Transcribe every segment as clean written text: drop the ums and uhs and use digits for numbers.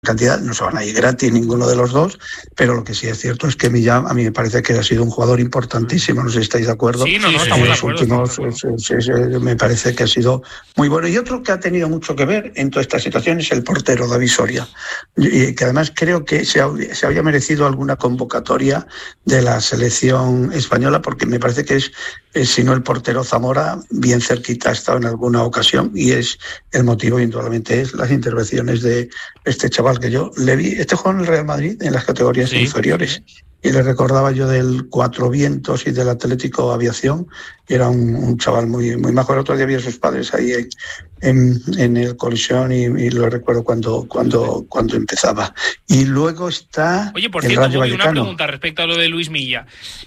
cantidad, no se van a ir gratis ninguno de los dos, pero lo que sí es cierto es que Millán a mí me parece que ha sido un jugador importantísimo, no sé si estáis de acuerdo. Sí, no, estamos de acuerdo. Los últimos me parece que ha sido muy bueno. Y otro que ha tenido mucho que ver en toda esta situación es el portero David Soria, y que además creo que se había merecido alguna convocatoria de la selección española, porque me parece que es si no el portero Zamora, bien cerquita ha estado en alguna ocasión, y es el motivo, indudablemente, es las intervenciones de este chaval que yo le vi. Este jugó en el Real Madrid en las categorías inferiores, y le recordaba yo del Cuatro Vientos y del Atlético Aviación, y era un chaval muy, muy majo. El otro día vi a sus padres ahí en el Colisión, y lo recuerdo cuando empezaba. Y luego está... Oye, por cierto, Bobby, una pregunta respecto a lo de Luis Milla.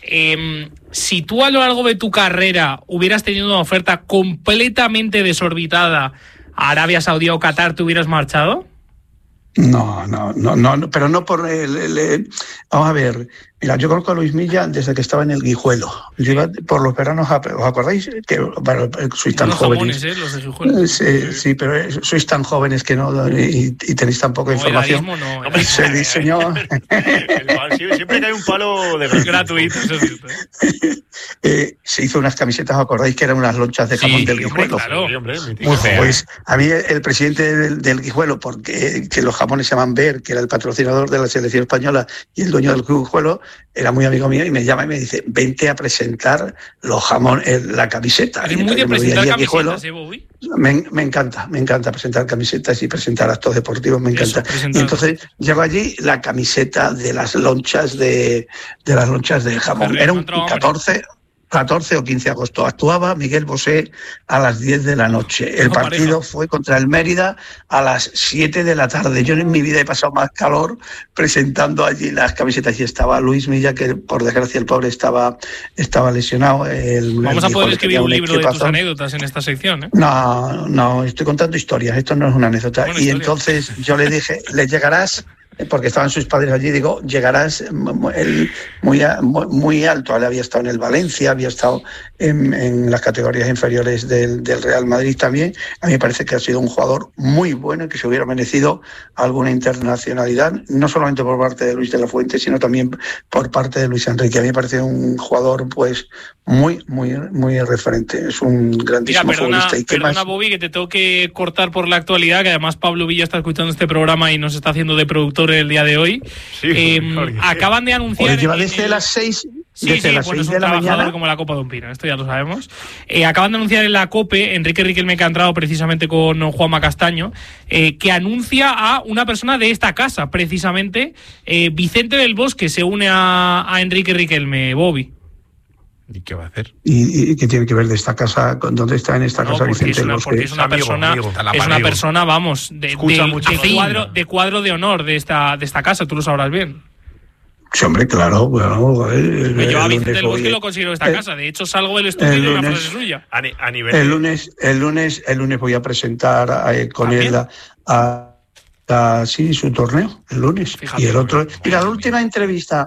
Si tú a lo largo de tu carrera hubieras tenido una oferta completamente desorbitada a Arabia Saudí o Qatar, ¿te hubieras marchado? No, pero no por vamos a ver, mira, yo conozco a Luis Milla desde que estaba en el Guijuelo. Yo iba por los veranos ¿os acordáis? Que bueno, sois tan jóvenes. Los de Guijuelo. Sí, pero sois tan jóvenes que no, y tenéis tan poca información. Se diseñó. Siempre que hay un palo de gratuito, eso es cierto. Se hizo unas camisetas, ¿os acordáis? Que eran unas lonchas de jamón del Guijuelo. Claro. Pues a mí el presidente del Guijuelo, porque que los jamones se llaman Ver, que era el patrocinador de la selección española y el dueño del Guijuelo, era muy amigo mío, y me llama y me dice: vente a presentar los jamones, la camiseta. ¿Es muy de presentar camisetas, Bobby? Me encanta presentar camisetas y presentar actos deportivos, me encanta. Y entonces llevo allí la camiseta de las lonchas de jamón. Era un 14 o 15 de agosto. Actuaba Miguel Bosé a las 10 de la noche. El partido fue contra el Mérida a las 7 de la tarde. Yo en mi vida he pasado más calor presentando allí las camisetas, y estaba Luis Milla, que por desgracia el pobre estaba lesionado. Vamos a poder escribir un libro de tus anécdotas en esta sección, ¿eh? No, estoy contando historias, esto no es una anécdota. Y entonces yo le dije: le llegarás, porque estaban sus padres allí, digo, llegarás muy alto. Él había estado en el Valencia, había estado en las categorías inferiores del Real Madrid también. A mí me parece que ha sido un jugador muy bueno y que se hubiera merecido alguna internacionalidad, no solamente por parte de Luis de la Fuente, sino también por parte de Luis Enrique. A mí me parece un jugador pues muy referente. Es un grandísimo futbolista. Perdona, Bobby, que te tengo que cortar por la actualidad, que además Pablo Villa está escuchando este programa y nos está haciendo de productor el día de hoy. Acaban de anunciar... lleva desde las 6... Desde las 6 de la mañana, como la copa de un pino, esto ya lo sabemos. Acaban de anunciar en la COPE, Enrique Riquelme, que ha entrado precisamente con Juanma Castaño, que anuncia a una persona de esta casa, precisamente. Vicente del Bosque se une a Enrique Riquelme, Bobby. ¿Y qué va a hacer? ¿Y qué tiene que ver de esta casa? ¿Dónde está en esta casa Vicente del Bosque? Porque es una persona, vamos, de cuadro de honor de esta casa, tú lo sabrás bien. Sí, hombre, claro. Bueno, yo a Vicente del Bosque lo considero esta casa. De hecho, salgo del estudio de una frase suya. A nivel el lunes voy a presentar con él su torneo, el lunes. Fíjate, y el otro... Mira, la última entrevista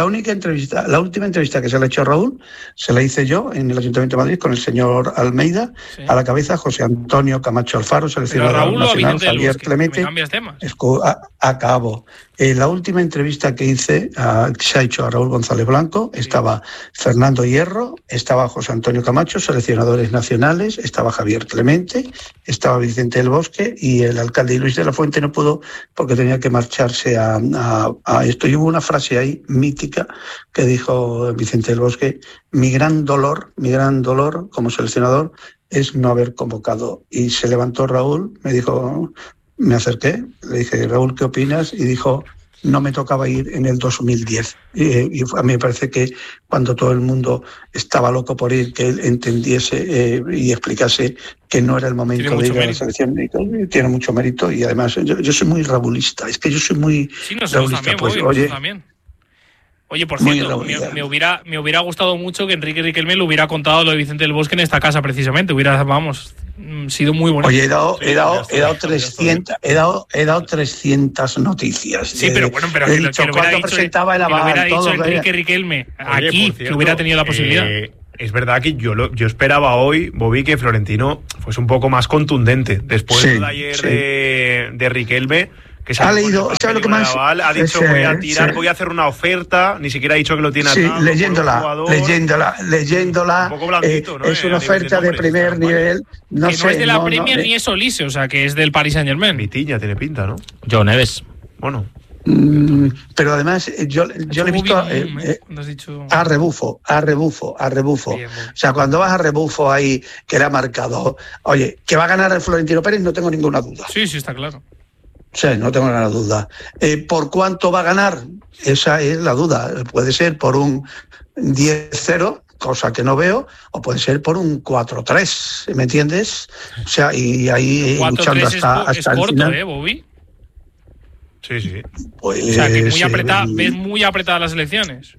que se le ha hecho a Raúl, se la hice yo en el Ayuntamiento de Madrid con el señor Almeida, a la cabeza José Antonio Camacho Alfaro, seleccionador nacional, Javier Clemente. Acabo. La última entrevista que hice se ha hecho a Raúl González Blanco, estaba Fernando Hierro, estaba José Antonio Camacho, seleccionadores nacionales, estaba Javier Clemente, estaba Vicente del Bosque, y el alcalde Luis de la Fuente no pudo porque tenía que marcharse a esto. Y hubo una frase ahí mítica que dijo Vicente del Bosque: mi gran dolor como seleccionador es no haber convocado. Y se levantó Raúl, me dijo, me acerqué, le dije: Raúl, ¿qué opinas? Y dijo: no me tocaba ir en el 2010. Y a mí me parece que cuando todo el mundo estaba loco por ir, que él entendiese y explicase que no era el momento de ir a la selección. Tiene mucho mérito, y además yo soy muy raulista. Es que yo soy muy raulista. Oye, por cierto, me hubiera gustado mucho que Enrique Riquelme le hubiera contado lo de Vicente del Bosque en esta casa, precisamente. Hubiera, sido muy bonito. Oye, he dado 300 noticias. Sí, pero bueno, pero he dicho cuando presentaba el aval, hubiera dicho Enrique Riquelme aquí, que hubiera tenido la posibilidad. Es verdad que yo esperaba hoy, Bobby, que Florentino fuese un poco más contundente. Después de ayer de Riquelme, ha leído, ¿sabe lo que más? Ha dicho, voy a hacer una oferta, ni siquiera ha dicho que lo tiene atado. Sí, leyéndola. Un poco blandito, ¿no? Es una oferta de primer nivel. No es de la Premier ni es Olise, o sea, que es del Paris Saint-Germain. Vitiña tiene pinta, ¿no? Joe Neves. Bueno. Pero además yo le he visto a rebufo. Bien. O sea, cuando vas a rebufo ahí, que le ha marcado, oye, que va a ganar el Florentino Pérez, no tengo ninguna duda. Sí, está claro. Sí, no tengo ninguna duda. ¿Por cuánto va a ganar? Esa es la duda. Puede ser por un 10-0, cosa que no veo, o puede ser por un 4-3, ¿me entiendes? O sea, y ahí luchando hasta es corto, el final. Bobby. Sí. Pues, o sea, que ves muy apretadas las elecciones.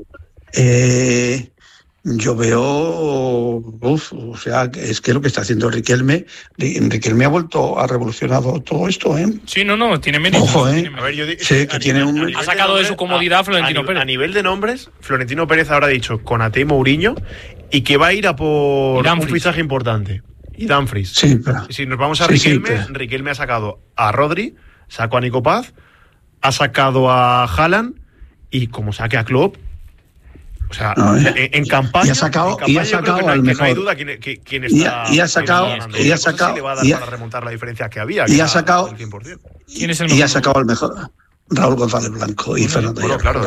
Yo veo, o sea, es que lo que está haciendo Riquelme ha vuelto, ha revolucionado todo esto, ¿eh? Sí, no, tiene mérito. Ojo, A ver, ha sacado de su comodidad Florentino Pérez. A nivel de nombres, Florentino Pérez habrá dicho Konaté y Mourinho, y que va a ir a por un fichaje importante. Y Dumfries. Sí, pero... Si nos vamos a Riquelme, Riquelme ha sacado a Rodri, sacó a Nico Paz, ha sacado a Haaland, y como saque a Klopp, o sea, en campaña, y ha sacado al mejor. No hay duda quién está. Y ha sacado le va a dar para remontar la diferencia que había. Y ha sacado. ¿Quién es el mejor? Y ha sacado al mejor. Raúl González Blanco y Fernando. Claro,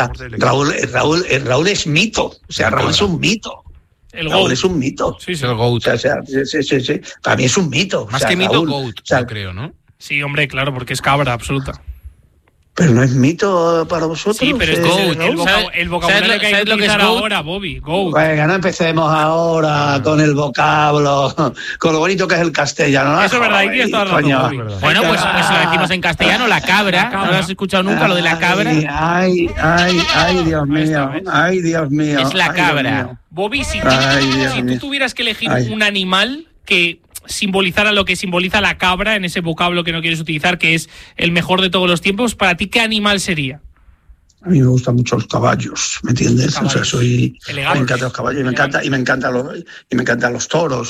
Raúl es mito. O sea, Raúl es un mito. Raúl es un mito. Sí, el GOAT. O sea, sí. Para mí es un mito. Más que mito, GOAT, yo creo, ¿no? Sí, hombre, claro, porque es cabra absoluta. Pero no es mito para vosotros. Sí, pero es el vocabulario que hay que utilizar ahora, Bobby. Go. Venga, no empecemos ahora con el vocablo, con lo bonito que es el castellano. Eso es verdad, ahí tienes toda la razón, Bobby. Bueno, pues lo decimos en castellano, la cabra. ¿No lo has escuchado nunca, lo de la cabra? Ay, Dios mío. Ay, Dios mío. Es la cabra. Bobby, si tú tuvieras que elegir un animal que simbolizara lo que simboliza la cabra en ese vocablo que no quieres utilizar, que es el mejor de todos los tiempos, ¿para ti qué animal sería? A mí me gustan mucho los caballos, ¿me entiendes? O sea, me encantan los caballos y me encantan los toros.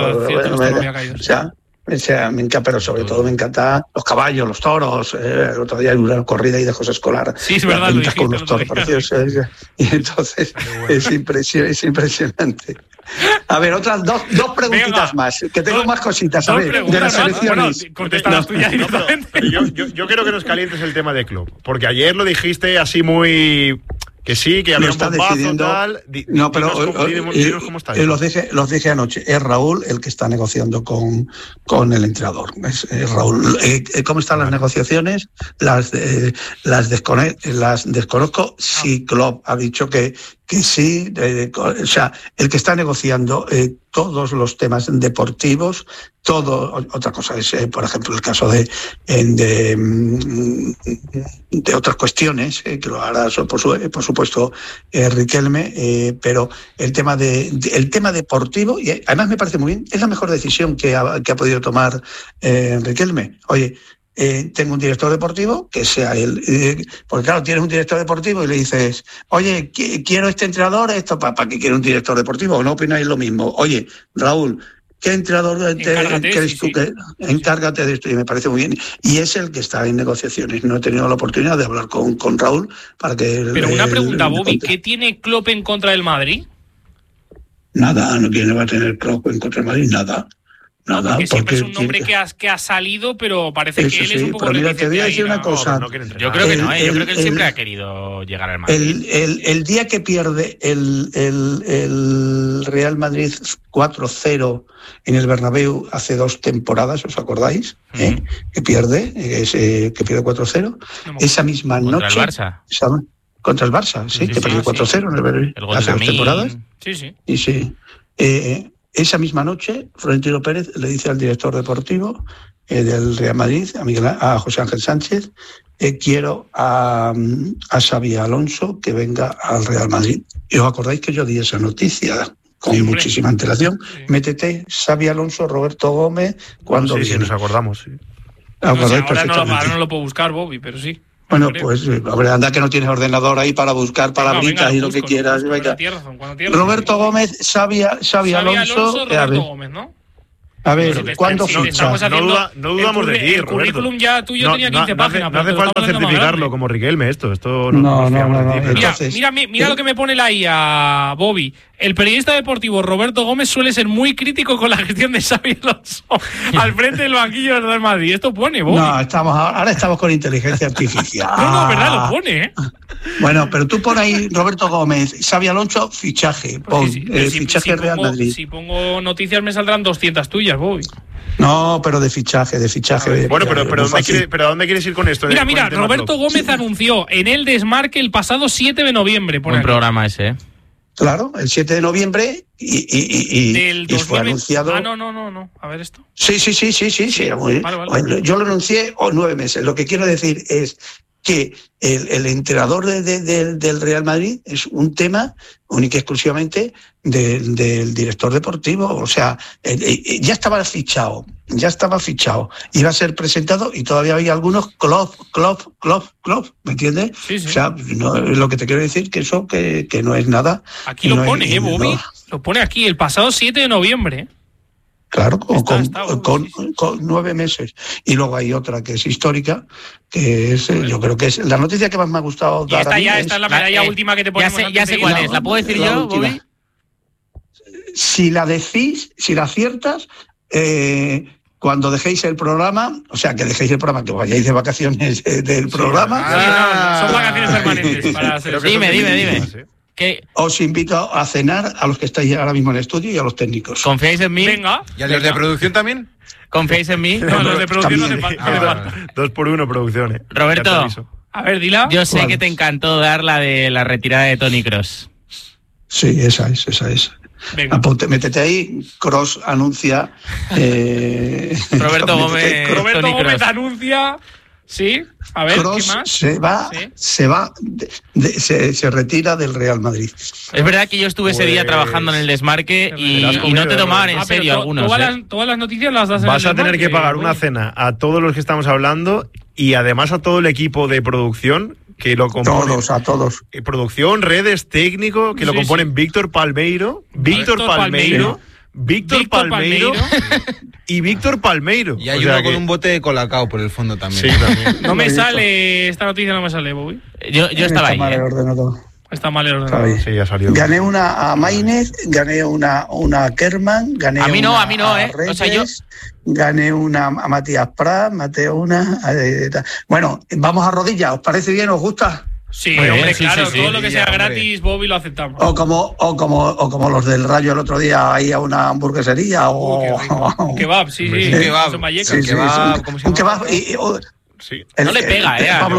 Me encanta, pero sobre todo me encantan los caballos, los toros. El otro día hay una corrida ahí de José Escolar. Sí, es verdad. Con los toros preciosos. Y entonces es impresionante. A ver, otras dos preguntitas más, que tengo más cositas, a ver, de las elecciones. Bueno, contesta las tuyas directamente. Pero yo quiero que nos calientes el tema de Klopp, porque ayer lo dijiste así muy... Que sí, que había un bombazo, tal... No, pero ¿cómo está los dije anoche. Es Raúl el que está negociando con el entrenador. Es Raúl. ¿Cómo están las negociaciones? Las desconozco. Sí, Klopp ha dicho que sí. O sea, el que está negociando todos los temas deportivos, todo. Otra cosa es, por ejemplo, el caso de otras cuestiones, que lo hará por supuesto Riquelme, pero el tema deportivo, y además me parece muy bien, es la mejor decisión que ha podido tomar Riquelme. Oye, tengo un director deportivo, que sea él, porque claro, tienes un director deportivo y le dices, oye, quiero este entrenador, esto, ¿para qué quiero un director deportivo? ¿O no opináis lo mismo? Oye, Raúl, ¿qué entrenador crees tú que encárgate de esto? Y me parece muy bien. Y es el que está en negociaciones. No he tenido la oportunidad de hablar con Raúl para que... Pero una pregunta, Bobby, ¿qué tiene Klopp en contra del Madrid? Nada, no va a tener Klopp en contra del Madrid, nada. Porque siempre es un nombre que ha salido, pero parece que él es un poco... Pero mira, te voy a decir una cosa. Yo creo que no, yo creo que él siempre ha querido llegar al Madrid. El día que pierde el Real Madrid 4-0 en el Bernabéu hace 2 temporadas, ¿os acordáis? Que pierde 4-0. Esa misma noche... ¿Contra el Barça? Contra el Barça, sí, que perdió 4-0 en el Bernabéu hace 2 temporadas. Sí. Y sí. Esa misma noche, Florentino Pérez le dice al director deportivo del Real Madrid, a José Ángel Sánchez, quiero a Xabi Alonso que venga al Real Madrid. Y os acordáis que yo di esa noticia con muchísima antelación. Sí. Métete, Xabi Alonso, Roberto Gómez, cuando sí, nos acordamos. Sí. Ahora no lo puedo buscar, Bobby, pero sí. Bueno, pues anda que no tienes ordenador ahí para buscar palabritas y lo que quieras. Cuando Roberto Gómez, Xabi Alonso. Roberto Gómez, ¿no? A ver, ¿cuándo ficha? No dudamos de ir, el currículum ya tuyo tenía 15 páginas. No hace falta certificarlo como Riquelme esto. No. Mira lo que me pone la IA, Bobby. El periodista deportivo Roberto Gómez suele ser muy crítico con la gestión de Xabi Alonso al frente del banquillo del Real Madrid. Esto pone, Bobby. No, ahora estamos con inteligencia artificial. No, verdad, lo pone, ¿eh? Bueno, pero tú pon ahí Roberto Gómez, Xabi Alonso, fichaje. Pon fichaje Real Madrid. Si pongo noticias me saldrán 200 tuyas, Bobby. No, pero de fichaje. Bueno, pero ¿dónde quieres ir con esto? Mira, Roberto Gómez anunció en el Desmarque el pasado 7 de noviembre. Buen programa ese, ¿eh? Claro, el 7 de noviembre y fue anunciado. No. A ver esto. Sí. Vale. Bueno, yo lo anuncié 9 meses. Lo que quiero decir es que el entrenador del Real Madrid es un tema única y exclusivamente del director deportivo. O sea, ya estaba fichado. Iba a ser presentado y todavía había algunos Klopp, ¿me entiendes? Sí. O sea, lo que te quiero decir que eso que no es nada. Aquí lo pone, Bobby. Lo pone aquí, el pasado 7 de noviembre. Claro, con 9 meses. Y luego hay otra que es histórica, que es, yo creo que es la noticia que más me ha gustado dar. Esta es la medalla última que te ponemos. Ya sé cuál es. ¿La puedo decir yo, Bobby? Si la decís, si la aciertas, cuando dejéis el programa, o sea, que dejéis el programa, que vayáis de vacaciones del programa. Son vacaciones permanentes. Para hacer Dime. Os invito a cenar a los que estáis ahora mismo en el estudio y a los técnicos. ¿Confiáis en mí? Venga. ¿Y a los de producción también? ¿Confiáis en mí? No, los de producción no hace falta. 2 por 1 producción, Roberto, a ver, dila. yo sé que te encantó dar la de la retirada de Toni Kroos. Sí, esa es. Venga. Métete ahí, Kroos anuncia. Roberto Gómez anuncia. Sí, a ver, Kroos ¿qué más? se retira del Real Madrid. Es verdad que yo estuve ese día trabajando en el Desmarque y no te tomaban en serio algunos. Todas las noticias las das en Vas a tener que pagar una cena a todos los que estamos hablando y además a todo el equipo de producción que lo componen. A todos. Producción, redes, técnico, que lo componen Víctor Palmeiro y Víctor Palmeiro. Y hay uno con un bote de Colacao por el fondo también. Sí, también. No me sale, esta noticia no me sale, Bobby. Yo estaba ahí. Está mal ordenado. Sí, ya salió. Gané una a Maynez, gané una Kerman, gané a mí no, a Reyes, o sea, yo gané una a Matías Prat, Mateo una. Bueno, vamos a rodillas, ¿os parece bien? ¿Os gusta? Sí, hombre, claro, todo lo que sea gratis, Bobby, lo aceptamos. O como los del Rayo el otro día, ahí a una hamburguesería un kebab, sí. Un kebab Sí. No le pega,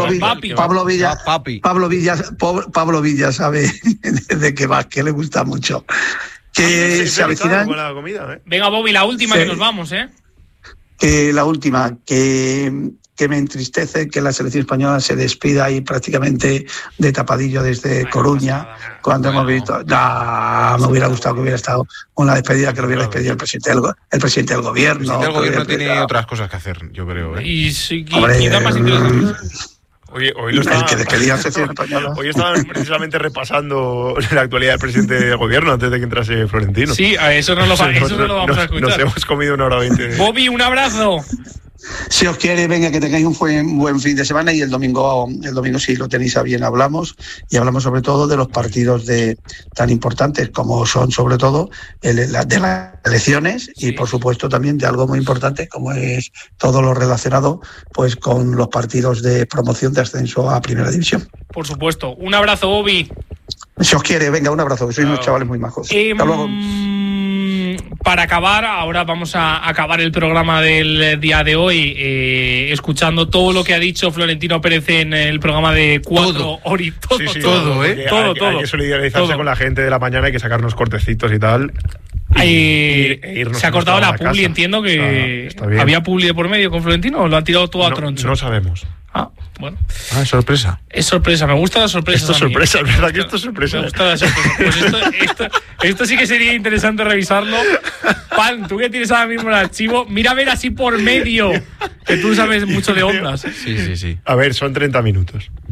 Pablo Villa sabe de kebab, que le gusta mucho. Que se avecinan. Con la comida, Venga, Bobby, la última que nos vamos, La última, que me entristece que la selección española se despida ahí prácticamente de tapadillo desde Coruña, cuando hemos visto. Me hubiera gustado que hubiera estado una despedida, que lo hubiera despedido el presidente del gobierno. El presidente del gobierno tiene otras cosas que hacer, yo creo. Y quizá más interesante. Hoy lo estaba, hoy estaban precisamente repasando la actualidad del presidente del gobierno antes de que entrase Florentino. Sí, eso no lo vamos a escuchar. Nos hemos comido 1 hora 20. Bobby, un abrazo. Si os quiere, venga, que tengáis un buen fin de semana y el domingo si lo tenéis a bien hablamos sobre todo de los partidos tan importantes como son sobre todo de las elecciones y por supuesto también de algo muy importante como es todo lo relacionado pues con los partidos de promoción de ascenso a Primera División. Por supuesto. Un abrazo, Bobby. Si os quiere, venga, un abrazo, que sois unos chavales muy majos. Hasta luego. Para acabar, ahora vamos a acabar el programa del día de hoy escuchando todo lo que ha dicho Florentino Pérez en el programa de 4 horas. Todo. Hay que solidarizarse con la gente de la mañana, hay que sacarnos cortecitos y tal. Se ha cortado la publi, entiendo que está había publi de por medio con Florentino o lo han tirado todo a troncho. No sabemos. Bueno. Es sorpresa. Es sorpresa, me gusta la sorpresa. Esto es sorpresa, es verdad que esto es sorpresa. Me gusta la sorpresa. Pues esto sí que sería interesante revisarlo. Pan, tú que tienes ahora mismo el archivo, mira a ver así por medio, que tú sabes mucho de ondas. Sí. A ver, son 30 minutos.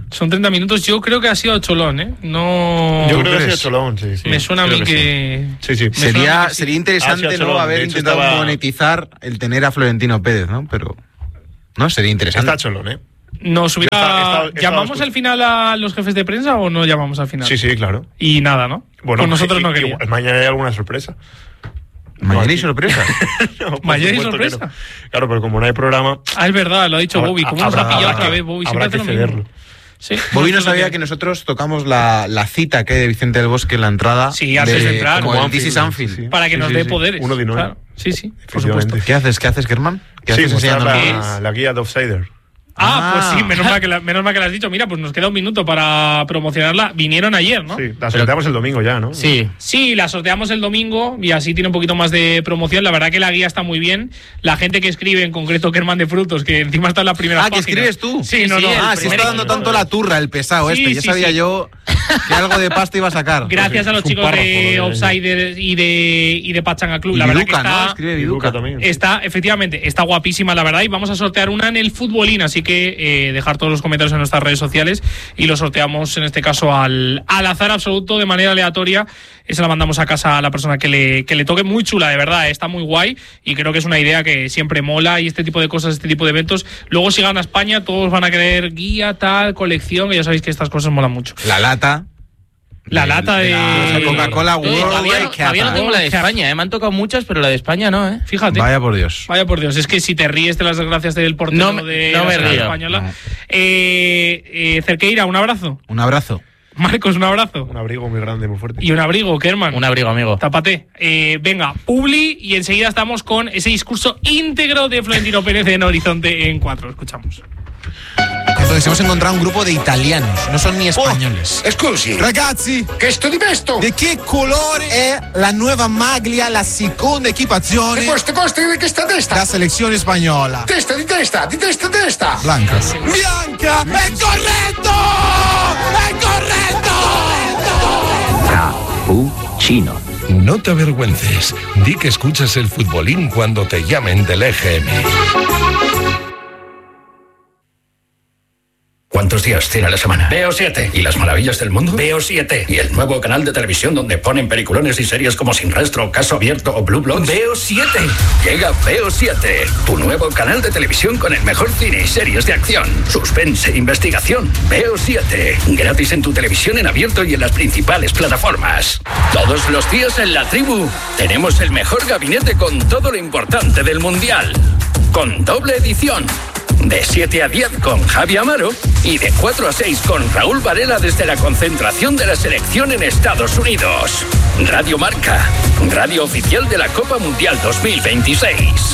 Son 30 minutos. Yo creo que ha sido Cholón, ¿eh? No. Yo creo que ha sido Cholón, sí. Me suena a mí que. Sí. Sería interesante no haber intentado monetizar el tener a Florentino Pérez, ¿no? Pero. No, sería interesante. Está Cholón, ¿eh? Nos hubiera... ¿Llamamos al final a los jefes de prensa o no llamamos al final? Sí, claro. Y nada, ¿no? Bueno, con nosotros no quería. Mañana hay alguna sorpresa. ¿Mañana hay sorpresa? No, ¿Mañana hay sorpresa? No. Claro, pero como no hay programa... Es verdad, lo ha dicho Bobby. ¿Cómo nos ha pillado otra vez, Bobby? Habrá que cederlo. Sí. Bobby no sabía que nosotros tocamos la cita que hay de Vicente del Bosque en la entrada. Sí, antes de entrar. Como el This is Anfield. Sí. Para que nos dé poderes. 1 de 9. Claro. Sí, por supuesto. ¿Qué haces, Germán? ¿Qué haces enseñando la guía de Offsider? Pues sí, menos mal que lo has dicho. Mira, pues nos queda un minuto para promocionarla. Vinieron ayer, ¿no? Sí, la sorteamos el domingo ya, ¿no? Sí, la sorteamos el domingo y así tiene un poquito más de promoción. La verdad que la guía está muy bien. La gente que escribe, en concreto Kerman de Frutos, que encima está en la primera página. ¿Que escribes tú? Sí, no. Se está dando tanto la turra el pesado Ya sabía yo que algo de pasta iba a sacar. Gracias a los chicos de Offsider y de Pachanga Club. La verdad que está... Escribe Viduca también. Efectivamente, está guapísima, la verdad. Y vamos a sortear una en el Futbolín, así que dejar todos los comentarios en nuestras redes sociales y lo sorteamos en este caso al azar absoluto, de manera aleatoria, y se la mandamos a casa a la persona que le toque. Muy chula, de verdad, está muy guay y creo que es una idea que siempre mola, y este tipo de cosas, este tipo de eventos, luego si gana España todos van a querer guía, tal, colección, y ya sabéis que estas cosas molan mucho. La lata de Coca-Cola Todavía no tengo la de España, me han tocado muchas, pero la de España no, Fíjate. Vaya por Dios. Es que si te ríes de las desgracias del portero de la selección española. No. Cerqueira, un abrazo. Un abrazo. Marcos, un abrazo. Un abrigo muy grande, muy fuerte. Y un abrigo, Kerman. Un abrigo, amigo. Tápate. Venga, Publi, y enseguida estamos con ese discurso íntegro de Florentino Pérez en Horizonte en 4. Escuchamos. Entonces hemos encontrado un gruppo di italianos, non sono ni spagnoles. Scusi, Ragazzi, che sto di vesto? di che colore è la nuova maglia, la seconda equipazione? E questo di che sta testa? La selezione spagnola. Testa. Blanca. Bianca! È corretto! Cappuccino. No te avergüences. Di que escuchas el futbolín cuando te llamen del EGM. ¿Cuántos días tiene la semana? Veo 7. ¿Y las maravillas del mundo? Veo 7. ¿Y el nuevo canal de televisión donde ponen peliculones y series como Sin Rastro, Caso Abierto o Blue Bloods? Veo 7. Llega Veo 7, tu nuevo canal de televisión con el mejor cine y series de acción, suspense, investigación. Veo 7. Gratis en tu televisión en abierto y en las principales plataformas. Todos los días en La Tribu tenemos el mejor gabinete con todo lo importante del Mundial. Con doble edición. De 7 a 10 con Javi Amaro y de 4 a 6 con Raúl Varela desde la concentración de la selección en Estados Unidos. Radio Marca, radio oficial de la Copa Mundial 2026.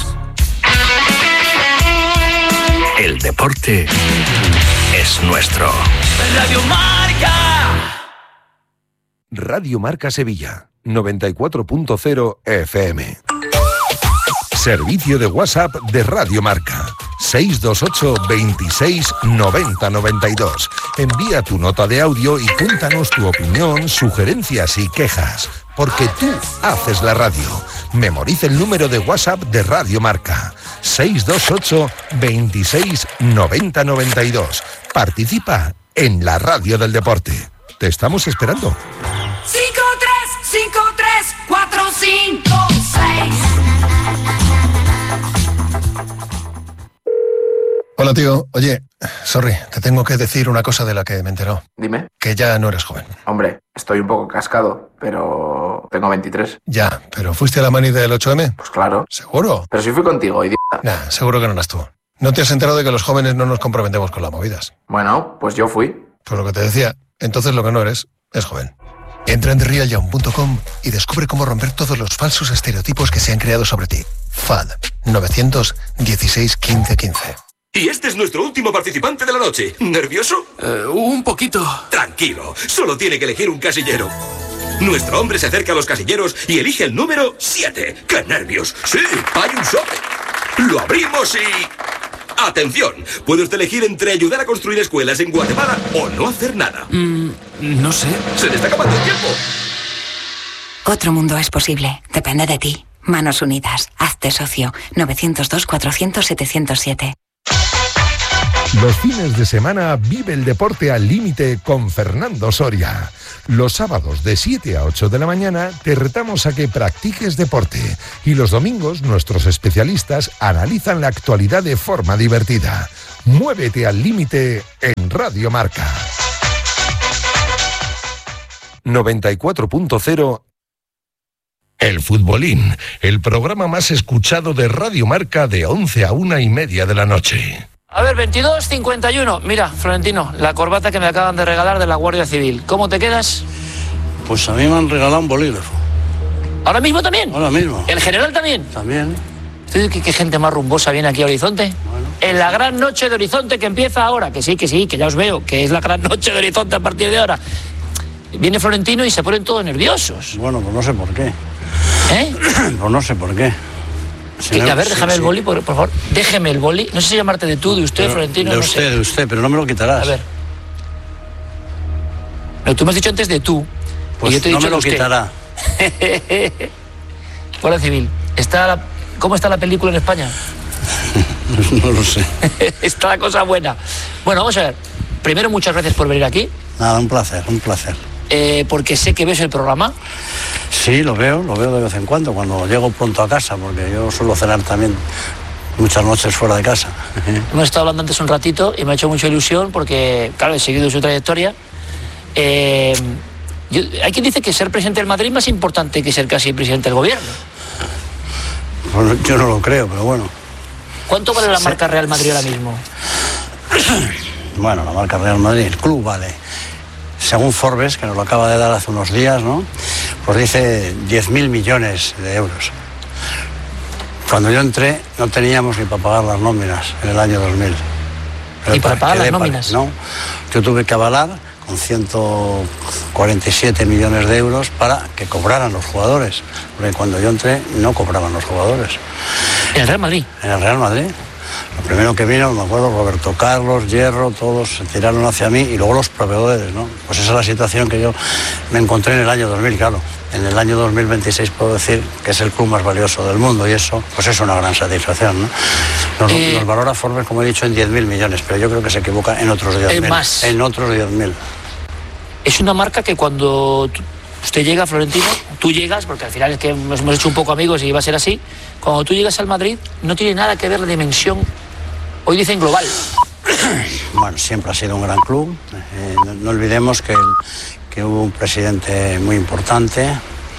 El deporte es nuestro. Radio Marca. Radio Marca Sevilla, 94.0 FM. Servicio de WhatsApp de Radio Marca. 628 26 90 92. Envía tu nota de audio y cuéntanos tu opinión, sugerencias y quejas. Porque tú haces la radio. Memoriza el número de WhatsApp de Radio Marca. 628 26 90 92. Participa en la radio del deporte. Te estamos esperando. 5-3-5-3-4-5-6. Hola, tío. Oye, sorry, te tengo que decir una cosa de la que me he enterado. Dime. Que ya no eres joven. Hombre, estoy un poco cascado, pero tengo 23. Ya, pero ¿fuiste a la mani del 8M? Pues claro. ¿Seguro? Pero si fui contigo, idiota. Nah, seguro que no eras tú. ¿No te has enterado de que los jóvenes no nos comprometemos con las movidas? Bueno, pues yo fui. Pues lo que te decía, entonces lo que no eres es joven. Entra en TheRealYoung.com y descubre cómo romper todos los falsos estereotipos que se han creado sobre ti. FAD 916 15 15. Y este es nuestro último participante de la noche. ¿Nervioso? Un poquito. Tranquilo, solo tiene que elegir un casillero. Nuestro hombre se acerca a los casilleros y elige el número 7. ¡Qué nervios! Sí, hay un sobre. Lo abrimos y... ¡Atención! Puede usted elegir entre ayudar a construir escuelas en Guatemala o no hacer nada. No sé. ¡Se le está acabando el tiempo! Otro mundo es posible. Depende de ti. Manos Unidas. Hazte socio. 902 400 707. Los fines de semana vive el deporte al límite con Fernando Soria. Los sábados de 7 a 8 de la mañana te retamos a que practiques deporte y los domingos nuestros especialistas analizan la actualidad de forma divertida. Muévete al límite en Radio Marca. 94.0 El Futbolín, el programa más escuchado de Radio Marca de 11 a 1:30 de la noche. A ver, 22:51. Mira, Florentino, la corbata que me acaban de regalar de la Guardia Civil. ¿Cómo te quedas? Pues a mí me han regalado un bolígrafo. ¿Ahora mismo también? Ahora mismo. ¿El general también? También. ¿Qué gente más rumbosa viene aquí a Horizonte? Bueno. En la gran noche de Horizonte que empieza ahora. Que sí, que ya os veo, que es la gran noche de Horizonte a partir de ahora. Viene Florentino y se ponen todos nerviosos. Bueno, pues no sé por qué. Pues no sé por qué. A ver, déjame el boli, por favor. Déjeme el boli. No sé si llamarte de tú, de usted, pero, Florentino. De usted, de usted, pero no me lo quitarás. A ver. No, tú me has dicho antes de tú. Pues y yo te he no dicho me lo quitará. Guardia Civil. ¿Cómo está la película en España? No lo sé. Está la cosa buena. Bueno, vamos a ver. Primero, muchas gracias por venir aquí. Nada, un placer, un placer. Porque sé que ves el programa. Sí, lo veo de vez en cuando llego pronto a casa, porque yo suelo cenar también muchas noches fuera de casa. Hemos estado hablando antes un ratito y me ha hecho mucha ilusión porque, claro, he seguido su trayectoria. Hay quien dice que ser presidente del Madrid es más importante que ser casi presidente del gobierno. Bueno, yo no lo creo, pero bueno. ¿Cuánto vale la marca Real Madrid ahora mismo? Bueno, la marca Real Madrid, el club vale, según Forbes, que nos lo acaba de dar hace unos días, ¿no? Pues dice 10.000 millones de euros. Cuando yo entré no teníamos ni para pagar las nóminas en el año 2000. ¿Y para pagar las nóminas? No, yo tuve que avalar con 147 millones de euros para que cobraran los jugadores, porque cuando yo entré no cobraban los jugadores. ¿En el Real Madrid? En el Real Madrid. Lo primero que vino, me acuerdo, Roberto Carlos, Hierro, todos se tiraron hacia mí y luego los proveedores, ¿no? Pues esa es la situación que yo me encontré en el año 2000, claro. En el año 2026 puedo decir que es el club más valioso del mundo y eso, pues es una gran satisfacción, ¿no? Nos valora Forbes, como he dicho, en 10.000 millones, pero yo creo que se equivoca en otros 10.000. Más. En otros 10.000. Es una marca que cuando usted llega, Florentino, tú llegas, porque al final es que nos hemos hecho un poco amigos y va a ser así, cuando tú llegas al Madrid no tiene nada que ver la dimensión, hoy dicen global. Bueno, siempre ha sido un gran club. No olvidemos que hubo un presidente muy importante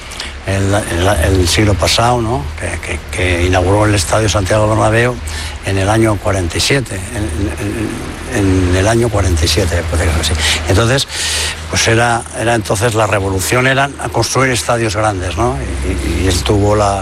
el siglo pasado, ¿no? que inauguró el Estadio Santiago Bernabéu en el año 47, en el año 47, puede ser así. Entonces, pues era entonces la revolución, era a construir estadios grandes, ¿no? Y él tuvo la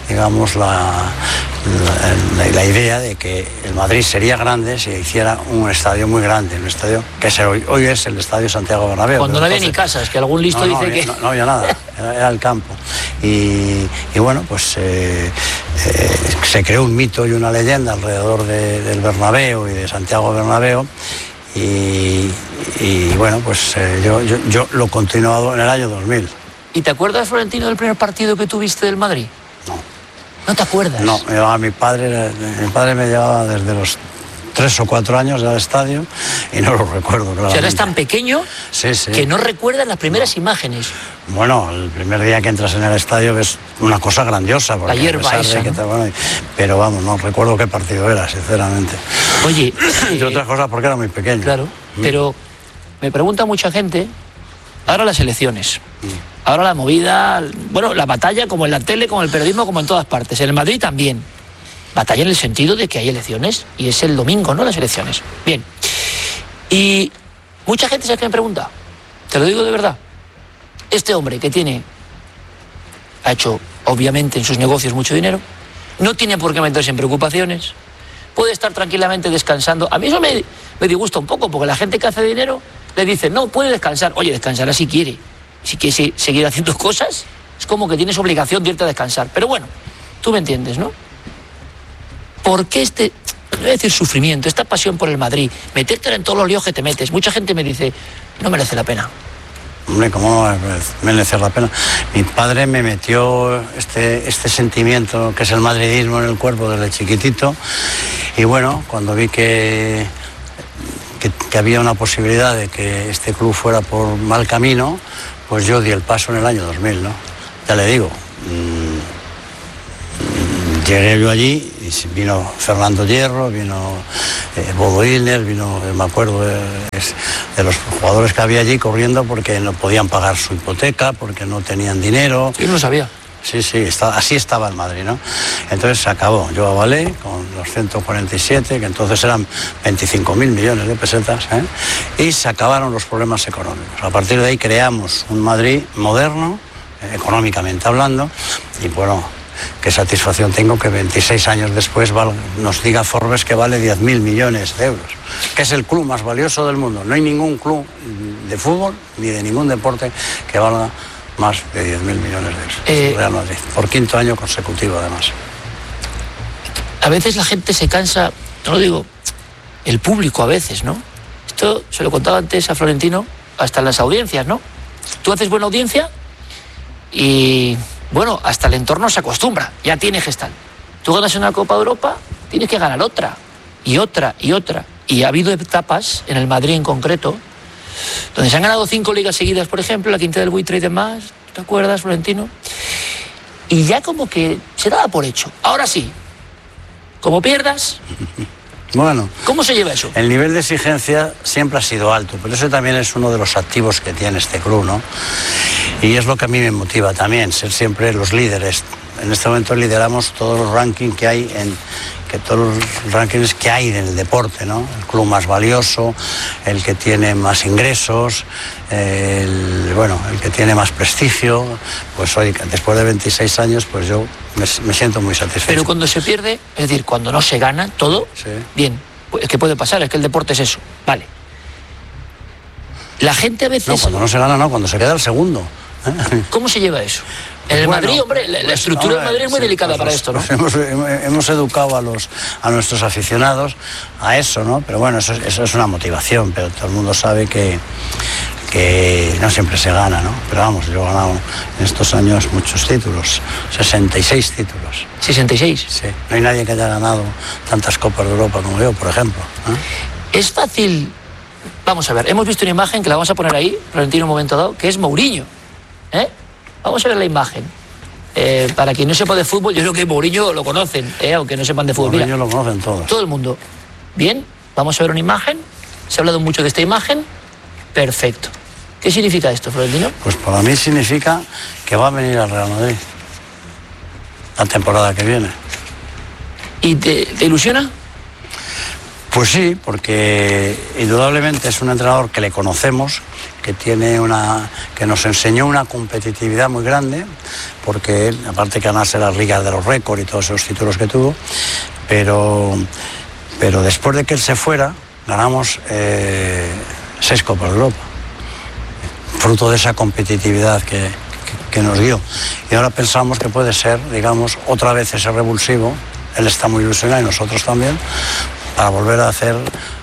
idea de que el Madrid sería grande si hiciera un estadio muy grande, un estadio que hoy es el Estadio Santiago Bernabéu. Cuando no había ni casas, que algún listo dice que... No había nada, era el campo. Y bueno, pues se creó un mito y una leyenda alrededor del Bernabéu y de Santiago Bernabéu. Y bueno, pues yo lo he continuado en el año 2000. ¿Y te acuerdas, Florentino, del primer partido que tuviste del Madrid? No. ¿No te acuerdas? No, mi padre me llevaba desde los 3 o 4 años al estadio y no lo recuerdo, claramente. O sea, eres tan pequeño sí. que no recuerdas las primeras imágenes. Bueno, el primer día que entras en el estadio ves una cosa grandiosa. La hierba esa, ¿no? Pero vamos, no recuerdo qué partido era, sinceramente. Oye... Entre otras cosas porque era muy pequeño. Claro, pero me pregunta mucha gente, ahora las elecciones, ahora la movida, bueno, la batalla como en la tele, como en el periodismo, como en todas partes. En el Madrid también. Batalla en el sentido de que hay elecciones y es el domingo, ¿no? Las elecciones. Bien. Y mucha gente se me pregunta, te lo digo de verdad, este hombre que ha hecho obviamente en sus negocios mucho dinero, no tiene por qué meterse en preocupaciones, puede estar tranquilamente descansando. A mí eso me disgusta un poco, porque la gente que hace dinero le dice, no, puede descansar. Oye, descansará si quiere. Si quiere seguir haciendo cosas, es como que tienes obligación de irte a descansar. Pero bueno, tú me entiendes, ¿no? ¿Por qué no voy a decir sufrimiento, esta pasión por el Madrid, meterte en todos los líos que te metes? Mucha gente me dice, no merece la pena. Hombre, ¿cómo no merece la pena? Mi padre me metió este sentimiento que es el madridismo en el cuerpo desde chiquitito y bueno, cuando vi que que había una posibilidad de que este club fuera por mal camino, pues yo di el paso en el año 2000, ¿no? Ya le digo, llegué yo allí y vino Fernando Hierro, vino Bodo Illner, vino, me acuerdo de los jugadores que había allí corriendo porque no podían pagar su hipoteca, porque no tenían dinero. Yo no lo sabía. Sí, así estaba el Madrid, ¿no? Entonces se acabó. Yo avalé con los 147, que entonces eran 25.000 millones de pesetas, y se acabaron los problemas económicos. A partir de ahí creamos un Madrid moderno, económicamente hablando, y bueno, qué satisfacción tengo que 26 años después nos diga Forbes que vale 10.000 millones de euros, que es el club más valioso del mundo. No hay ningún club de fútbol ni de ningún deporte que valga más de 10.000 millones de euros. Real Madrid, por quinto año consecutivo además. A veces la gente se cansa, no lo digo, el público a veces, ¿no? Esto se lo contaba antes a Florentino, hasta en las audiencias, ¿no? Tú haces buena audiencia y, bueno, hasta el entorno se acostumbra, ya tiene gestal. Tú ganas una Copa de Europa, tienes que ganar otra, y otra, y otra. Y ha habido etapas, en el Madrid en concreto, donde se han ganado 5 ligas seguidas, por ejemplo, la quinta del Buitre y demás, ¿te acuerdas, Florentino? Y ya como que se daba por hecho. Ahora sí, como pierdas... Bueno, ¿cómo se lleva eso? El nivel de exigencia siempre ha sido alto, pero eso también es uno de los activos que tiene este club, ¿no? Y es lo que a mí me motiva también, ser siempre los líderes. En este momento lideramos todos los rankings que hay todos los rankings que hay en el deporte, ¿no? El club más valioso, el que tiene más ingresos, el que tiene más prestigio. Pues hoy, después de 26 años, pues yo me siento muy satisfecho. Pero cuando se pierde, es decir, cuando no se gana todo, sí. Bien, es que puede pasar, es que el deporte es eso, vale. La gente a veces... No, cuando no se gana, no, cuando se queda el segundo. ¿Cómo se lleva eso? En el Madrid, hombre, la estructura del Madrid es muy delicada para esto, ¿no? Hemos educado a nuestros aficionados a eso, ¿no? Pero bueno, eso es una motivación, pero todo el mundo sabe que no siempre se gana, ¿no? Pero vamos, yo he ganado en estos años muchos títulos, 66 títulos. ¿66? Sí, no hay nadie que haya ganado tantas Copas de Europa como yo, por ejemplo. Es fácil, vamos a ver, hemos visto una imagen que la vamos a poner ahí, Florentino, un momento dado, que es Mourinho, Vamos a ver la imagen. Para quien no sepa de fútbol, yo creo que Mourinho lo conocen, aunque no sepan de fútbol. Mourinho lo conocen todos. Todo el mundo. Bien, vamos a ver una imagen. Se ha hablado mucho de esta imagen. Perfecto. ¿Qué significa esto, Florentino? Pues para mí significa que va a venir al Real Madrid la temporada que viene. ¿Y te ilusiona? Pues sí, porque indudablemente es un entrenador que le conocemos, que nos enseñó una competitividad muy grande, porque él, aparte que ganarse las ligas de los récords y todos esos títulos que tuvo, pero después de que él se fuera, ganamos 6 Copas de Europa, fruto de esa competitividad que nos dio. Y ahora pensamos que puede ser, digamos, otra vez ese revulsivo. Él está muy ilusionado y nosotros también, para volver a hacer,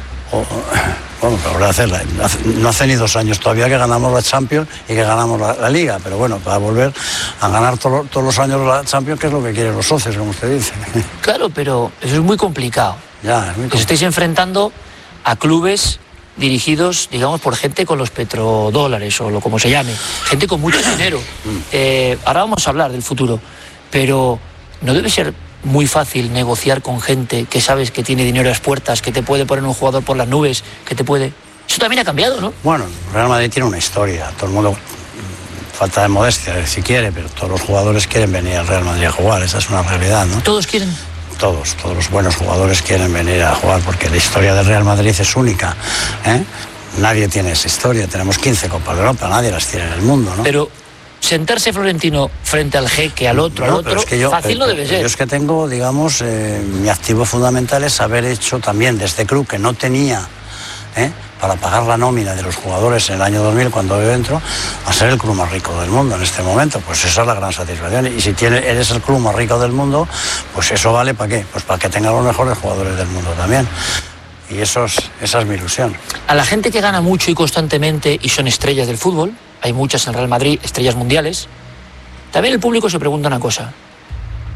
no hace ni 2 años todavía que ganamos la Champions y que ganamos la Liga, pero bueno, para volver a ganar todos los años la Champions, que es lo que quieren los socios, como usted dice. Claro, pero eso es muy complicado. Ya, es muy complicado. Os estáis enfrentando a clubes dirigidos, digamos, por gente con los petrodólares o como se llame, gente con mucho dinero. Ahora vamos a hablar del futuro, pero no debe ser muy fácil negociar con gente que sabes que tiene dinero a las puertas, que te puede poner un jugador por las nubes, que te puede... Eso también ha cambiado, ¿no? Bueno, Real Madrid tiene una historia, todo el mundo, falta de modestia si quiere, pero todos los jugadores quieren venir al Real Madrid a jugar, esa es una realidad, ¿no? ¿Todos quieren? Todos los buenos jugadores quieren venir a jugar, porque la historia del Real Madrid es única, Nadie tiene esa historia, tenemos 15 Copas de Europa, nadie las tiene en el mundo, ¿no? Pero sentarse Florentino frente al jeque, al otro, es que fácil no debe ser. Yo es que tengo, digamos, mi activo fundamental es haber hecho también de este club que no tenía para pagar la nómina de los jugadores en el año 2000 cuando yo entro, a ser el club más rico del mundo en este momento. Pues esa es la gran satisfacción. Y si eres el club más rico del mundo, pues eso vale ¿para qué? Pues para que tengan los mejores jugadores del mundo también. Y esa es mi ilusión. A la gente que gana mucho y constantemente y son estrellas del fútbol, hay muchas en Real Madrid, estrellas mundiales, también el público se pregunta una cosa.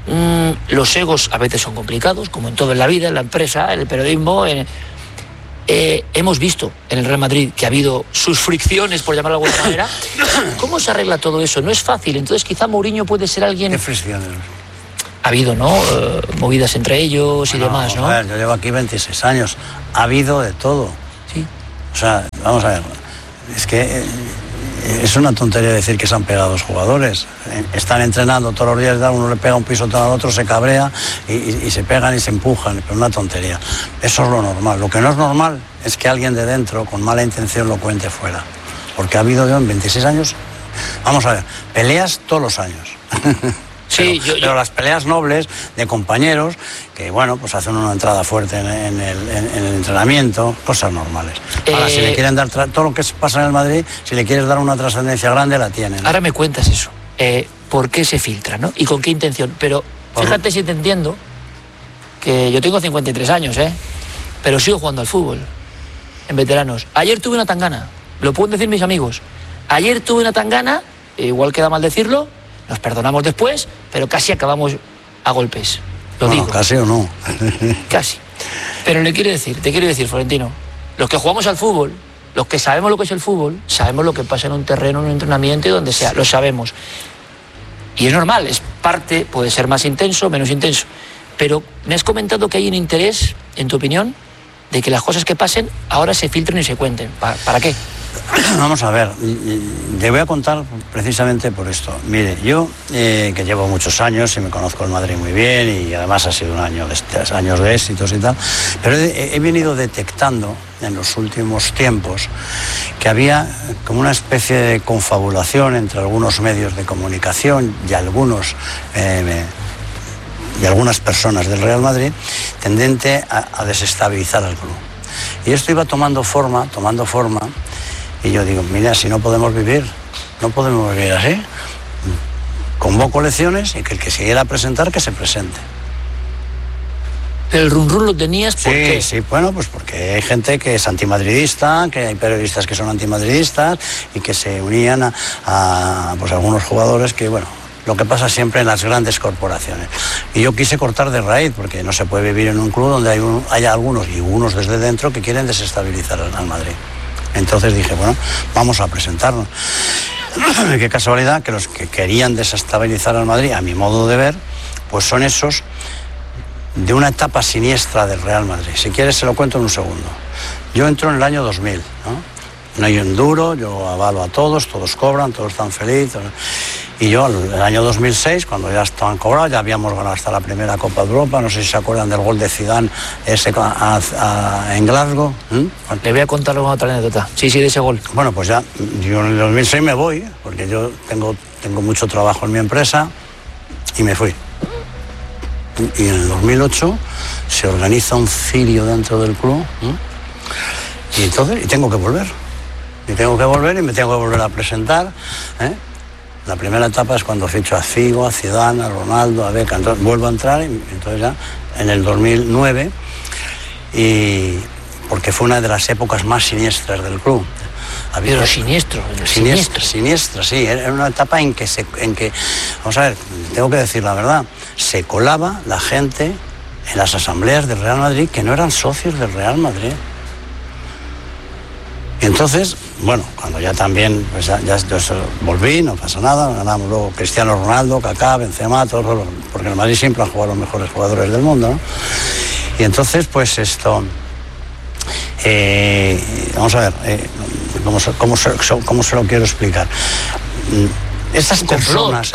Los egos a veces son complicados, como en todo en la vida, en la empresa, en el periodismo. hemos visto en el Real Madrid que ha habido sus fricciones, por llamarlo de alguna manera. ¿Cómo se arregla todo eso? No es fácil. Entonces quizá Mourinho puede ser alguien... ¿Qué fricciones? Ha habido, ¿no? Movidas entre ellos y demás, ¿no? A ver, yo llevo aquí 26 años. Ha habido de todo. Sí. O sea, vamos a ver. Es que es una tontería decir que se han pegado los jugadores. Están entrenando todos los días, uno le pega un pisotón al otro, se cabrea y se pegan y se empujan. Pero una tontería. Eso es lo normal. Lo que no es normal es que alguien de dentro, con mala intención, lo cuente fuera. Porque ha habido yo en 26 años, vamos a ver, peleas todos los años. Sí, pero las peleas nobles de compañeros que, bueno, pues hacen una entrada fuerte en el entrenamiento, cosas normales. Ahora, si le quieren dar todo lo que pasa en el Madrid, si le quieres dar una trascendencia grande, la tienen. Ahora me cuentas eso. ¿Por qué se filtra, no? ¿Y con qué intención? Pero fíjate si te entiendo que yo tengo 53 años, pero sigo jugando al fútbol en veteranos. Ayer tuve una tangana, lo pueden decir mis amigos. Ayer tuve una tangana, igual queda mal decirlo, nos perdonamos después, pero casi acabamos a golpes. Lo digo. Casi o no. Casi. Pero te quiero decir, Florentino, los que jugamos al fútbol, los que sabemos lo que es el fútbol, sabemos lo que pasa en un terreno, en un entrenamiento y donde sea, lo sabemos. Y es normal, es parte, puede ser más intenso, menos intenso. Pero me has comentado que hay un interés, en tu opinión, de que las cosas que pasen ahora se filtren y se cuenten. ¿Para qué? Vamos a ver, le voy a contar precisamente por esto. Mire, yo que llevo muchos años y me conozco el Madrid muy bien y además ha sido un año de éxitos y tal, pero he venido detectando en los últimos tiempos que había como una especie de confabulación entre algunos medios de comunicación y algunas personas del Real Madrid tendente a desestabilizar al club. Y esto iba tomando forma, y yo digo, mira, si no podemos vivir así. Convoco elecciones y que el que se quiera presentar, que se presente. ¿El run lo tenías por qué? Sí, bueno, pues porque hay gente que es antimadridista, que hay periodistas que son antimadridistas y que se unían a pues algunos jugadores que, bueno, lo que pasa siempre en las grandes corporaciones. Y yo quise cortar de raíz, porque no se puede vivir en un club donde haya algunos, y unos desde dentro, que quieren desestabilizar al Madrid. Entonces dije, bueno, vamos a presentarnos. Qué casualidad que los que querían desestabilizar al Madrid, a mi modo de ver, pues son esos de una etapa siniestra del Real Madrid. Si quieres se lo cuento en un segundo. Yo entro en el año 2000, ¿no? Un año duro, yo avalo a todos cobran, todos están felices. Y yo, en el año 2006, cuando ya estaban cobrados, ya habíamos ganado hasta la primera Copa de Europa, no sé si se acuerdan del gol de Zidane ese en Glasgow. Le voy a contar otra anécdota. Sí, de ese gol. Bueno, pues ya, yo en el 2006 me voy, porque yo tengo mucho trabajo en mi empresa, y me fui. Y en el 2008 se organiza un cirio dentro del club, y entonces tengo que volver. Y me tengo que volver a presentar, La primera etapa es cuando ficho a Figo, a Zidane, a Ronaldo, a Beckham. Entonces vuelvo a entrar, y entonces ya en el 2009, y porque fue una de las épocas más siniestras del club. Pero siniestra, sí. Era una etapa en que, vamos a ver, tengo que decir la verdad, se colaba la gente en las asambleas del Real Madrid que no eran socios del Real Madrid. Y entonces, bueno, cuando ya también, pues ya volví, no pasa nada, ganamos luego Cristiano Ronaldo, Kaká, Benzema, todos, porque en el Madrid siempre han jugado los mejores jugadores del mundo, ¿no? Y entonces, pues esto, vamos a ver, ¿cómo se lo quiero explicar? Esas personas,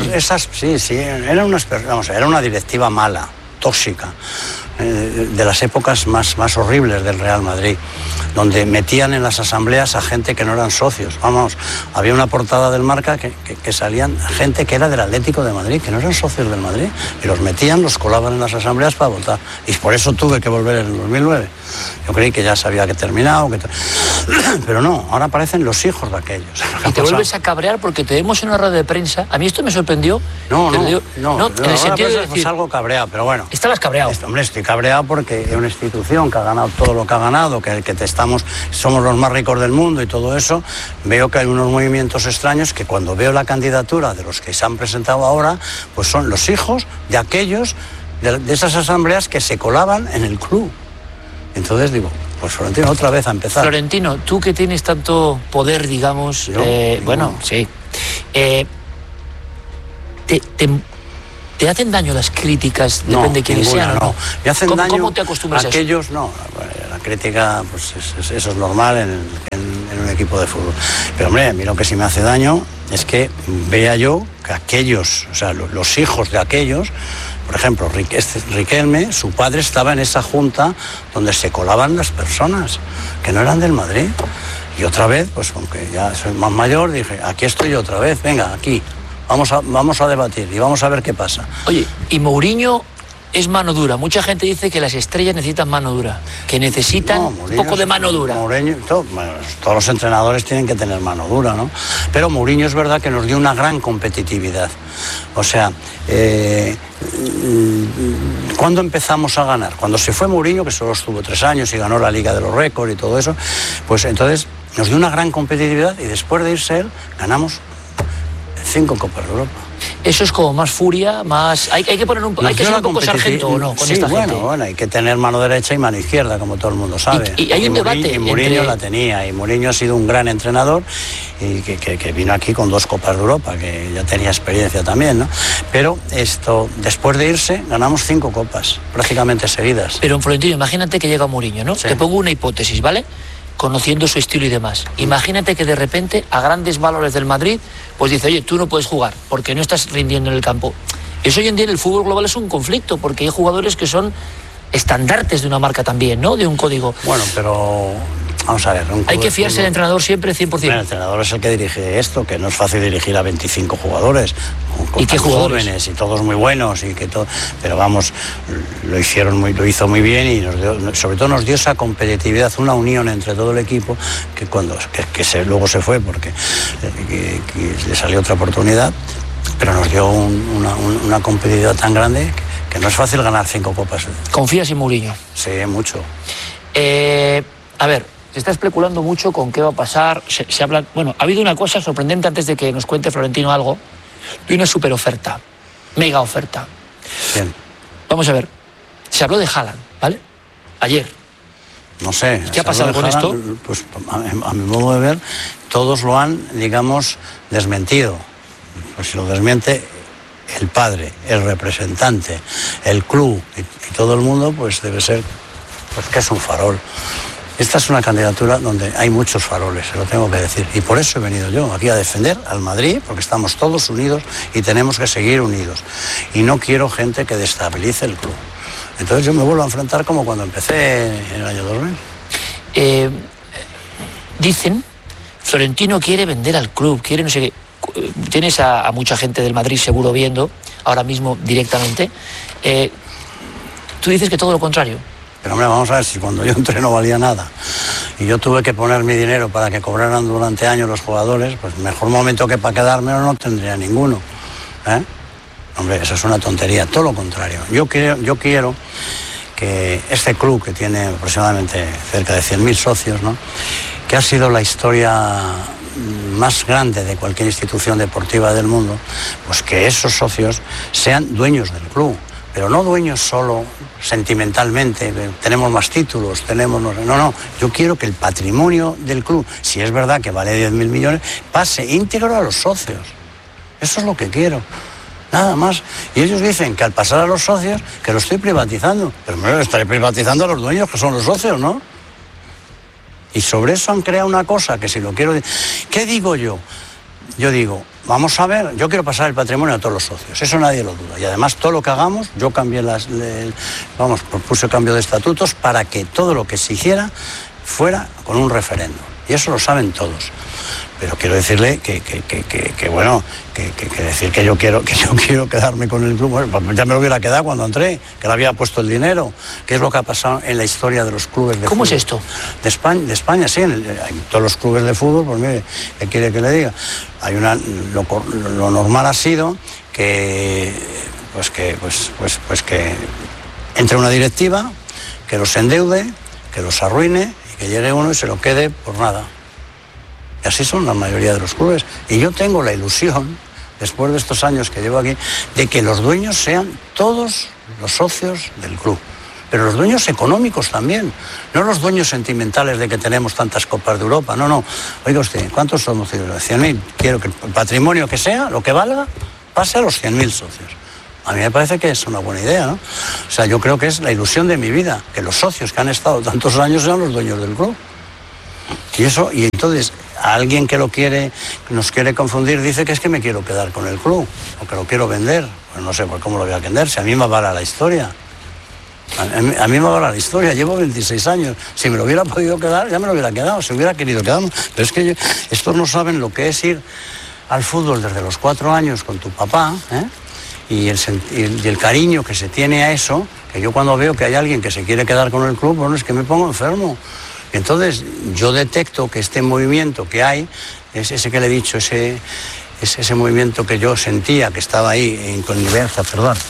era una directiva mala, tóxica, de las épocas más horribles del Real Madrid, donde metían en las asambleas a gente que no eran socios. Vamos, había una portada del Marca que salían gente que era del Atlético de Madrid, que no eran socios del Madrid, y los metían, los colaban en las asambleas para votar. Y por eso tuve que volver en el 2009. Yo creí que ya se había terminado, pero no, ahora aparecen los hijos de aquellos. Y te vuelves a cabrear porque te vemos en una rueda de prensa. A mí esto me sorprendió. No, en el sentido de decir, algo cabreado, pero bueno. ¿Estabas cabreado? Hombre, estoy cabreado porque es una institución que ha ganado todo lo que ha ganado, que somos los más ricos del mundo y todo eso. Veo que hay unos movimientos extraños que cuando veo la candidatura de los que se han presentado ahora, pues son los hijos de aquellos, de esas asambleas que se colaban en el club. Entonces digo, Pues Florentino otra vez a empezar. Florentino, tú que tienes tanto poder, digamos, sí. ¿Te hacen daño las críticas? Depende de quiénes sean, ¿no? Me hacen daño. ¿Cómo te acostumbras a aquellos? No, la crítica, pues eso es normal en un equipo de fútbol. Pero hombre, a mí lo que sí me hace daño es que vea yo que aquellos, o sea, los hijos de aquellos, por ejemplo, Riquelme, su padre estaba en esa junta donde se colaban las personas que no eran del Madrid. Y otra vez, pues aunque ya soy más mayor, dije, aquí estoy yo otra vez, venga, aquí. Vamos a debatir y vamos a ver qué pasa. Oye, y Mourinho es mano dura. Mucha gente dice que las estrellas necesitan mano dura, que necesitan un poco de mano dura. Mourinho, todos los entrenadores tienen que tener mano dura, ¿no? Pero Mourinho es verdad que nos dio una gran competitividad. O sea, ¿cuándo empezamos a ganar? Cuando se fue Mourinho, que solo estuvo 3 años y ganó la Liga de los Récords y todo eso, pues entonces nos dio una gran competitividad y después de irse él, ganamos 5 Copas de Europa. Eso es como más furia, más... Hay que poner hay que ser un poco sargento, ¿o no? Con sí, esta gente. Bueno, hay que tener mano derecha y mano izquierda, como todo el mundo sabe. Y hay un debate. Y Mourinho la tenía, y Mourinho ha sido un gran entrenador, y que vino aquí con 2 Copas de Europa, que ya tenía experiencia también, ¿no? Pero después de irse, ganamos 5 copas, prácticamente seguidas. Pero en Florentino, imagínate que llega Mourinho, ¿no? Sí. Te pongo una hipótesis, ¿vale? Conociendo su estilo y demás. Imagínate que de repente, a grandes valores del Madrid, pues dice, oye, tú no puedes jugar porque no estás rindiendo en el campo. Eso hoy en día en el fútbol global es un conflicto, porque hay jugadores que son estandartes de una marca también, ¿no? De un código. Bueno, pero vamos a ver. Hay que fiarse del entrenador siempre 100%. El entrenador es el que dirige esto, que no es fácil dirigir a 25 jugadores. ¿Y qué jugadores? Jóvenes y todos muy buenos y que todo. Pero vamos, lo hizo muy bien y sobre todo nos dio esa competitividad, una unión entre todo el equipo que luego se fue porque le salió otra oportunidad, pero nos dio una competitividad tan grande que no es fácil ganar 5 copas. ¿Confías en Mourinho? Sí, mucho. A ver, se está especulando mucho con qué va a pasar. Se habla. Bueno, ha habido una cosa sorprendente antes de que nos cuente Florentino algo. De una super oferta, mega oferta. Bien. Vamos a ver. Se habló de Haaland, ¿vale? Ayer. No sé. ¿Qué ha pasado con esto? Pues a mi modo de ver, todos lo han, digamos, desmentido. Pues si lo desmiente el padre, el representante, el club y todo el mundo, pues debe ser pues que es un farol. Esta es una candidatura donde hay muchos faroles, se lo tengo que decir. Y por eso he venido yo aquí a defender al Madrid, porque estamos todos unidos y tenemos que seguir unidos. Y no quiero gente que destabilice el club. Entonces yo me vuelvo a enfrentar como cuando empecé en el año 2000. Dicen, Florentino quiere vender al club, quiere no sé qué. Tienes a mucha gente del Madrid seguro viendo, ahora mismo directamente. Tú dices que todo lo contrario. Pero hombre, vamos a ver, si cuando yo entré no valía nada y yo tuve que poner mi dinero para que cobraran durante años los jugadores, pues mejor momento que para quedarme no tendría ninguno. Hombre, eso es una tontería, todo lo contrario. Yo quiero que este club, que tiene aproximadamente cerca de 100.000 socios, ¿no?, que ha sido la historia más grande de cualquier institución deportiva del mundo, pues que esos socios sean dueños del club. Pero no dueños solo sentimentalmente, tenemos más títulos, no, yo quiero que el patrimonio del club, si es verdad que vale 10.000 millones, pase íntegro a los socios. Eso es lo que quiero, nada más. Y ellos dicen que al pasar a los socios, que lo estoy privatizando, pero me estaré privatizando a los dueños, que son los socios, ¿no? Y sobre eso han creado una cosa que si lo quiero... ¿Qué digo yo? Yo digo, vamos a ver, yo quiero pasar el patrimonio a todos los socios, eso nadie lo duda. Y además todo lo que hagamos, yo cambié propuse cambio de estatutos para que todo lo que se hiciera fuera con un referéndum. Y eso lo saben todos. Pero quiero decirle que decir que yo quiero quedarme con el club, bueno, ya me lo hubiera quedado cuando entré, que le había puesto el dinero, que es lo que ha pasado en la historia de los clubes de fútbol. ¿Cómo es esto? De España, sí, en todos los clubes de fútbol, pues mire, ¿qué quiere que le diga? Lo normal ha sido que entre una directiva, que los endeude, que los arruine y que llegue uno y se lo quede por nada. Y así son la mayoría de los clubes. Y yo tengo la ilusión, después de estos años que llevo aquí, de que los dueños sean todos los socios del club. pero los dueños económicos también, no los dueños sentimentales de que tenemos tantas Copas de Europa, no. Oiga usted, ¿cuántos somos? 100.000. Quiero que el patrimonio que sea, lo que valga, pase a los 100.000 socios. A mí me parece que es una buena idea, ¿no? O sea, yo creo que es la ilusión de mi vida, que los socios que han estado tantos años sean los dueños del club. Y entonces, a alguien que nos quiere confundir, dice que es que me quiero quedar con el club, o que lo quiero vender. Pues no sé por cómo lo voy a vender, si a mí me avala la historia. A mí me avala la historia, llevo 26 años. Si me lo hubiera podido quedar, ya me lo hubiera quedado, si hubiera querido quedarme. Pero es que estos no saben lo que es ir al fútbol desde los 4 años con tu papá, ¿eh? Y el cariño que se tiene a eso, que yo cuando veo que hay alguien que se quiere quedar con el club, bueno, es que me pongo enfermo. Entonces yo detecto que este movimiento que hay, es ese que le he dicho, ese movimiento que yo sentía, que estaba ahí en connivencia,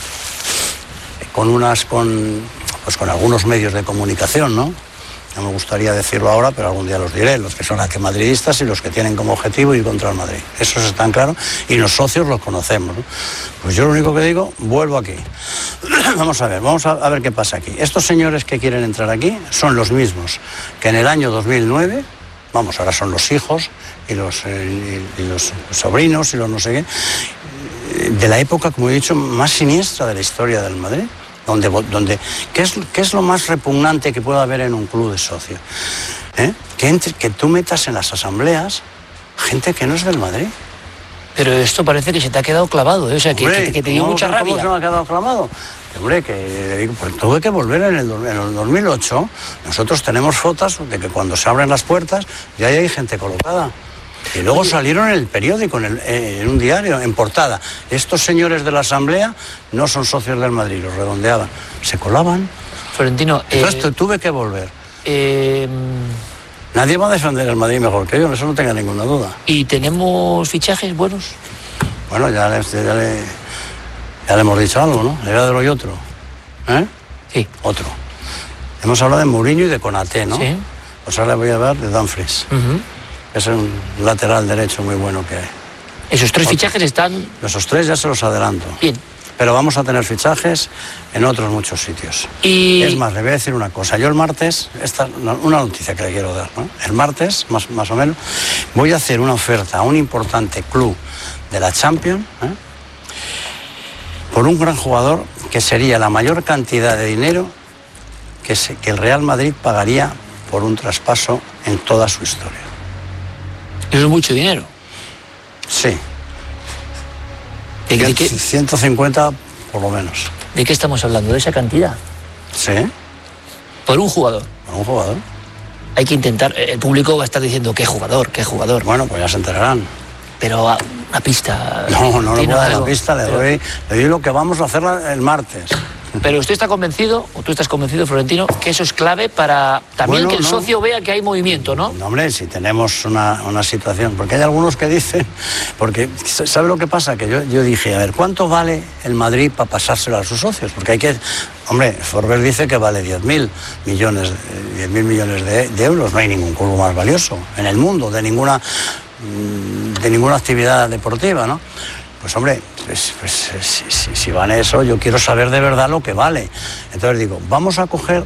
con algunos medios de comunicación, ¿no? No me gustaría decirlo ahora, pero algún día los diré, los que son antimadridistas y los que tienen como objetivo ir contra el Madrid. Esos están claros y los socios los conocemos, ¿no? Pues yo lo único que digo, vuelvo aquí. Vamos a ver qué pasa aquí. Estos señores que quieren entrar aquí son los mismos que en el año 2009, ahora son los hijos y los sobrinos y los no sé qué, de la época, como he dicho, más siniestra de la historia del Madrid. ¿Qué es lo más repugnante que pueda haber en un club de socios? Que tú metas en las asambleas gente que no es del Madrid. Pero esto parece que se te ha quedado clavado, ¿eh? O sea, que te dio mucha rabia. ¿Cómo se me ha quedado clavado? Hombre, pues tuve que volver en el 2008. Nosotros tenemos fotos de que cuando se abren las puertas ya hay gente colocada. Y luego salieron en el periódico, en un diario, en portada. Estos señores de la Asamblea no son socios del Madrid, los redondeaban. Se colaban. Florentino... Entonces tuve que volver. Nadie va a defender el Madrid mejor que yo, eso no tenga ninguna duda. ¿Y tenemos fichajes buenos? Bueno, ya le hemos dicho algo, ¿no? Le voy a dar hoy otro. Sí. Otro. Hemos hablado de Mourinho y de Konaté, ¿no? Sí. Pues ahora voy a hablar de Dumfries. Es un lateral derecho muy bueno que hay. ¿Esos 3 fichajes están...? Esos 3 ya se los adelanto. Bien. Pero vamos a tener fichajes en otros muchos sitios. Y... Es más, le voy a decir una cosa. Yo el martes, una noticia que le quiero dar, ¿no? El martes, más o menos, voy a hacer una oferta a un importante club de la Champions, por un gran jugador que sería la mayor cantidad de dinero que el Real Madrid pagaría por un traspaso en toda su historia. Eso es mucho dinero. Sí. ¿De qué? 150 por lo menos. ¿De qué estamos hablando? ¿De esa cantidad? Sí. ¿Por un jugador? Por un jugador. Hay que intentar... El público va a estar diciendo, ¿qué jugador? ¿Qué jugador? Bueno, pues ya se enterarán. Pero una pista... No le puedo dar la pista, le doy lo que vamos a hacer el martes. Pero usted está convencido, o tú estás convencido, Florentino, que eso es clave para también que el socio vea que hay movimiento, ¿no? No, hombre, si tenemos una situación, porque hay algunos que dicen, porque ¿sabe lo que pasa? Que yo dije, a ver, ¿cuánto vale el Madrid para pasárselo a sus socios? Porque hay que, hombre, Forbes dice que vale 10.000 millones de euros, no hay ningún club más valioso en el mundo, de ninguna actividad deportiva, ¿no? Pues hombre, si vale eso, yo quiero saber de verdad lo que vale. Entonces digo, vamos a coger,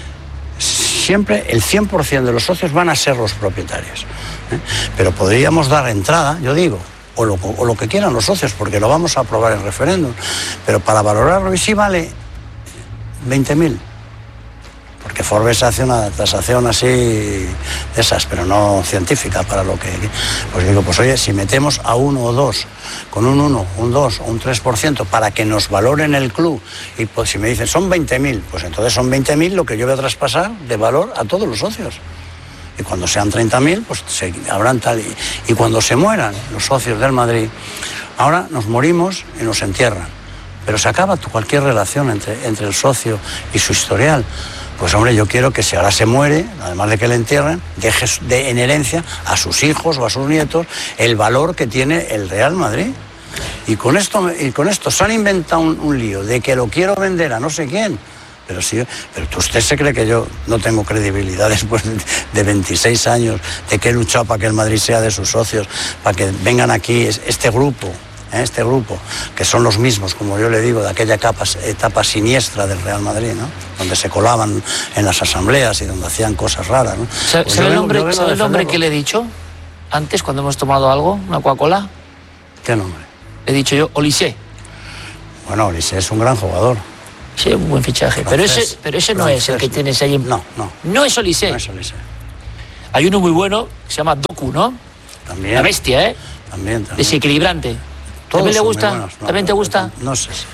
siempre el 100% de los socios van a ser los propietarios. Pero podríamos dar entrada, yo digo, o lo que quieran los socios, porque lo vamos a aprobar en referéndum. Pero para valorarlo, y sí vale 20.000. Porque Forbes hace una tasación así de esas, pero no científica para lo que... Pues digo, pues oye, si metemos a 1 o 2, con un 1, un 2 o un 3% para que nos valoren el club, y pues si me dicen son 20.000, pues entonces son 20.000 lo que yo voy a traspasar de valor a todos los socios. Y cuando sean 30.000, pues habrán tal... Y cuando se mueran los socios del Madrid, ahora nos morimos y nos entierran. Pero se acaba cualquier relación entre el socio y su historial. Pues hombre, yo quiero que si ahora se muere, además de que le entierren, deje en herencia a sus hijos o a sus nietos el valor que tiene el Real Madrid. Y con esto se han inventado un lío de que lo quiero vender a no sé quién. Pero usted se cree que yo no tengo credibilidad después de 26 años, de que he luchado para que el Madrid sea de sus socios, para que vengan aquí este grupo este grupo, que son los mismos, como yo le digo, de aquella etapa siniestra del Real Madrid, ¿no? Donde se colaban en las asambleas y donde hacían cosas raras, ¿no? Pues ¿sabe el nombre que le he dicho antes cuando hemos tomado algo, una Coca-Cola? ¿Qué nombre? He dicho yo, Olise. Bueno, Olise es un gran jugador. Sí, un buen fichaje. Pero ese no es el que tienes ahí. No. No es Olise. No es Olise. Hay uno muy bueno que se llama Doku, ¿no? También. La bestia, ¿eh? También. Desequilibrante. Todos ¿También le gusta? buenos, no, ¿También te gusta? No es ese.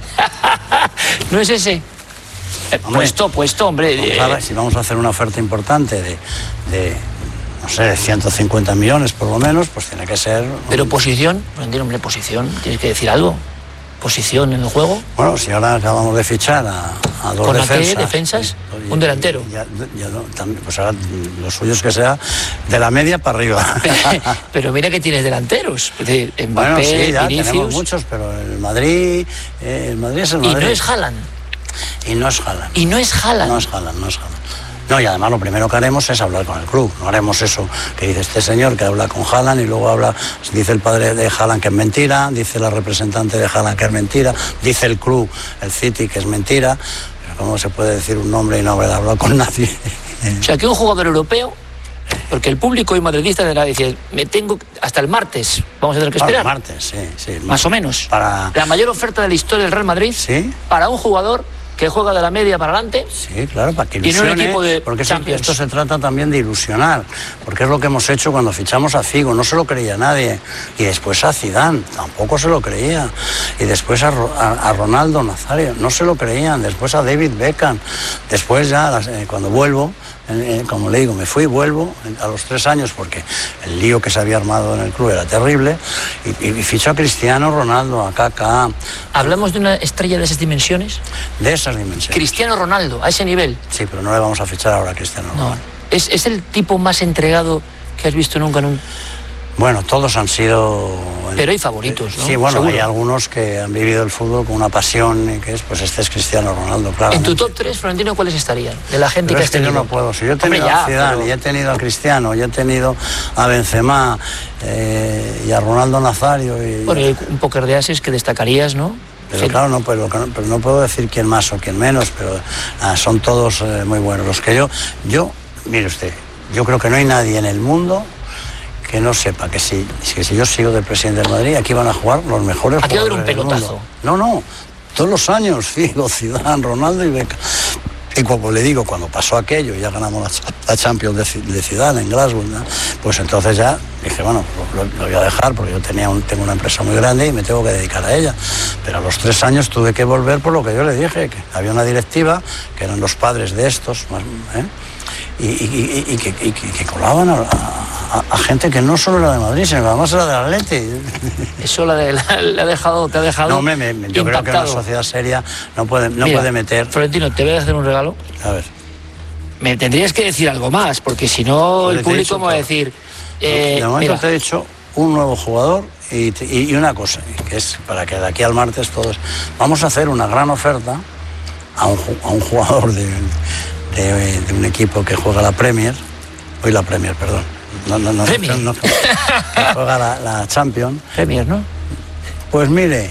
¿No es ese? Puesto, hombre. Si vamos a hacer una oferta importante de no sé, de 150 millones por lo menos, pues tiene que ser... Pero posición, no entiendo, hombre, posición, tienes que decir algo. Posición en el juego. Bueno, si ahora acabamos de fichar a dos defensas, un delantero. Pues ahora lo suyo es que sea de la media para arriba. Pero mira que tienes delanteros. Mbappé, bueno, sí, ya Vinicius. Tenemos muchos, pero el Madrid es el Madrid. Y no es Haaland. Y no es Haaland. Y no es Haaland. No es Haaland, no es Haaland. No, y además lo primero que haremos es hablar con el club. No haremos eso que dice este señor, que habla con Haaland y luego dice el padre de Haaland que es mentira, dice la representante de Haaland que es mentira, dice el club, el City, que es mentira. Pero ¿cómo se puede decir un nombre y no haber hablado con nadie? O sea, que un jugador europeo, porque el público y madridista tendrá que decir, me tengo hasta el martes, vamos a tener que esperar. El martes, sí. Más o menos. La mayor oferta de la historia del Real Madrid, ¿sí? Para un jugador que juega de la media para adelante. Sí, claro, para que ilusione. Y no un equipo de porque Champions. Esto se trata también de ilusionar, porque es lo que hemos hecho cuando fichamos a Figo, no se lo creía nadie. Y después a Zidane, tampoco se lo creía. Y después a Ronaldo Nazario, no se lo creían. Después a David Beckham. Después ya, cuando vuelvo, como le digo, me fui y vuelvo a los 3 años porque el lío que se había armado en el club era terrible y fichó a Cristiano Ronaldo, a Kaká. ¿Hablamos de una estrella de esas dimensiones? De esas dimensiones. Cristiano Ronaldo, a ese nivel. Sí, pero no le vamos a fichar ahora a Cristiano Ronaldo. No. ¿Es el tipo más entregado que has visto nunca en un...? Bueno, todos han sido... Pero hay favoritos, ¿no? Sí, bueno, seguro. Hay algunos que han vivido el fútbol con una pasión y que es, pues este es Cristiano Ronaldo, claro. En tu top 3, Florentino, ¿cuáles estarían? De la gente pero que has tenido. Yo no puedo. Si yo he tenido a Zidane, y he tenido a Cristiano, y he tenido a Benzema, y a Ronaldo Nazario... Bueno, hay un póker de ases que destacarías, ¿no? Pero sí. Claro, pero no puedo decir quién más o quién menos, pero son todos muy buenos. Los que yo, mire usted, yo creo que no hay nadie en el mundo que no sepa que si yo sigo de presidente del Madrid, aquí van a jugar los mejores jugadores. Aquí va a haber un pelotazo. No, todos los años, Figo, Zidane, Ronaldo y Beckham. Y como le digo, cuando pasó aquello, ya ganamos la Champions de Zidane en Glasgow, ¿no? Pues entonces ya dije, bueno, lo voy a dejar porque yo tengo una empresa muy grande y me tengo que dedicar a ella. Pero a los 3 años tuve que volver por lo que yo le dije, que había una directiva, que eran los padres de estos, y que colaban a gente que no solo era de Madrid, sino que además era del Atleti. Eso te ha dejado No, yo creo que una sociedad seria no puede meter... Florentino, te voy a hacer un regalo. A ver. Me tendrías que decir algo más, porque si no el público me va a decir... de momento te he dicho un nuevo jugador y una cosa, que es para que de aquí al martes todos... Vamos a hacer una gran oferta a un jugador de un equipo que juega la Premier, perdón. No, que juega la Champions. Premier, ¿no? Pues mire,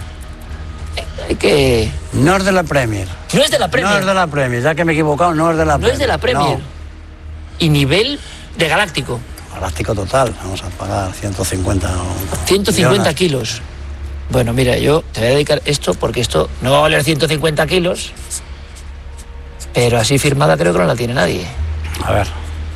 que no es de la Premier. No es de la Premier. No es de la Premier, ya que me he equivocado, no es de la Premier. No es de la Premier. No. Y nivel de galáctico. Galáctico total, vamos a pagar 150 kilos. Bueno, mira, yo te voy a dedicar esto porque esto no va a valer 150 kilos, pero así firmada creo que no la tiene nadie. A ver.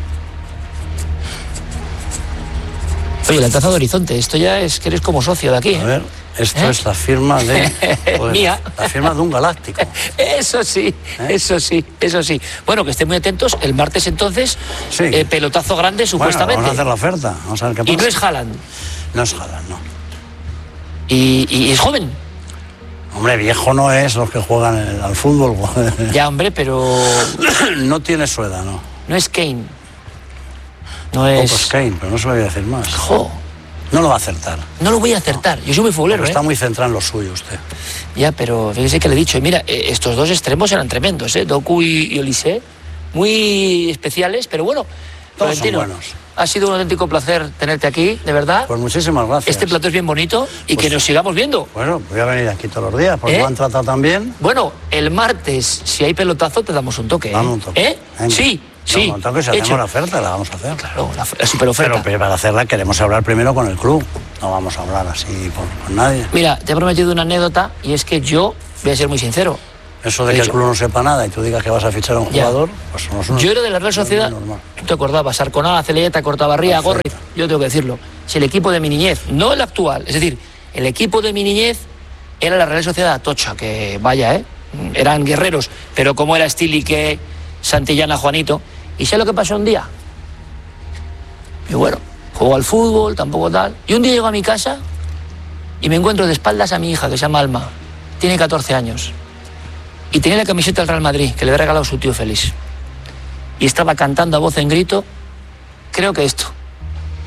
Oye, la taza de Horizonte, esto ya es que eres como socio de aquí. A ver, esto es la firma de... Mía. La firma de un galáctico. Eso sí. Bueno, que estén muy atentos. El martes entonces, sí. Pelotazo grande supuestamente. Bueno, vamos a hacer la oferta, vamos a ver qué pasa. Y no es Haaland. No es Haaland, no. ¿Y es joven? Hombre, viejo no es los que juegan al fútbol. Ya, hombre, pero... No tiene su edad, ¿no? No es Kane. No es Kane, pero no se lo voy a decir más. ¡Jo! No lo va a acertar. No lo voy a acertar. Yo soy muy futbolero, Está muy centrado en lo suyo usted. Ya, pero fíjese que le he dicho. Y mira, estos dos extremos eran tremendos, Doku y Olise. Muy especiales, pero bueno. Todos son buenos. Ha sido un auténtico placer tenerte aquí, de verdad. Pues muchísimas gracias. Este plato es bien bonito y pues, que nos sigamos viendo. Bueno, voy a venir aquí todos los días, porque me han tratado tan bien. Bueno, el martes, si hay pelotazo, te damos un toque. Dame un toque. Sí. Sí, no, que si hacemos la oferta, la vamos a hacer. Claro, la superoferta. Pero para hacerla queremos hablar primero con el club. No vamos a hablar así con nadie. Mira, te he prometido una anécdota y es que yo voy a ser muy sincero. Eso de que el club no sepa nada y tú digas que vas a fichar a un jugador, pues somos unos... Yo era de la Real Sociedad, tú te acordabas, Arconada, Celeyeta, Cortabarría, Gorri, yo tengo que decirlo. Si el equipo de mi niñez, no el actual, es decir, el equipo de mi niñez era la Real Sociedad Atocha, que vaya, eran guerreros, pero como era Stilique, Santillana, Juanito, y sé lo que pasó un día. Y bueno, juego al fútbol, tampoco tal, y un día llego a mi casa y me encuentro de espaldas a mi hija, que se llama Alma, tiene 14 años. Y tenía la camiseta del Real Madrid, que le había regalado su tío Félix. Y estaba cantando a voz en grito, creo que esto.